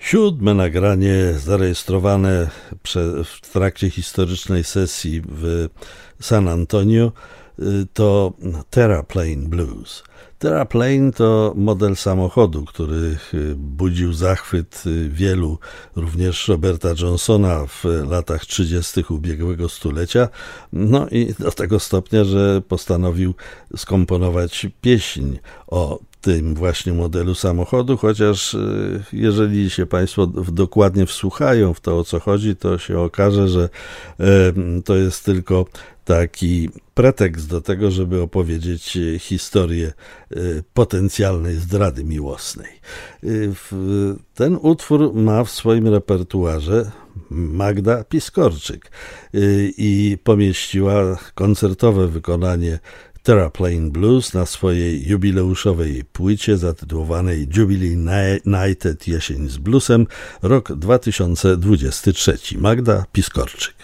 Siódme nagranie zarejestrowane w trakcie historycznej sesji w San Antonio to Terraplane Blues. Terraplane to model samochodu, który budził zachwyt wielu, również Roberta Johnsona w latach 30. ubiegłego stulecia. No i do tego stopnia, że postanowił skomponować pieśń o tym właśnie modelu samochodu, chociaż jeżeli się Państwo dokładnie wsłuchają w to, o co chodzi, to się okaże, że to jest tylko taki pretekst do tego, żeby opowiedzieć historię potencjalnej zdrady miłosnej. Ten utwór ma w swoim repertuarze Magda Piskorczyk i pomieściła koncertowe wykonanie Terraplane Blues na swojej jubileuszowej płycie zatytułowanej Jubilee Nighted Jesień z Bluesem, rok 2023. Magda Piskorczyk.